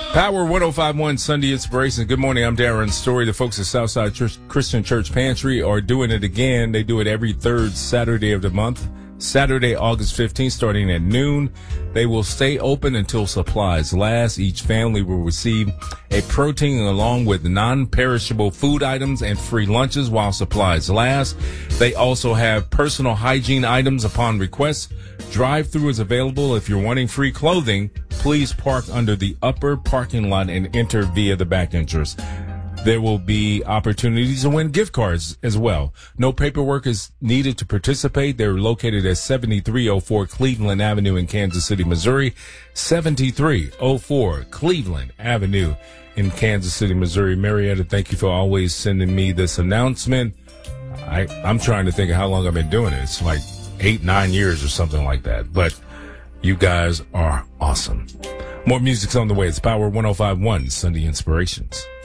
Power 1051 Sunday Inspiration. Good morning. I'm Darren Story. The folks at Southside Christian Church Pantry are doing it again. They do it every third Saturday of the month. Saturday, August 15th, starting at noon. They will stay open until supplies last. Each family will receive a protein along with non-perishable food items and free lunches while supplies last. They also have personal hygiene items upon request. Drive-through is available. If you're wanting free clothing, please park under the upper parking lot and enter via the back entrance. There will be opportunities to win gift cards as well. No paperwork is needed to participate. They're located at 7304 Cleveland Avenue in Kansas City, Missouri. 7304 Cleveland Avenue in Kansas City, Missouri. Marietta, thank you for always sending me this announcement. I'm trying to think of how long I've been doing it. It's like 8-9 years or something like that. But you guys are awesome. More music's on the way. It's Power 1051 Sunday Inspirations.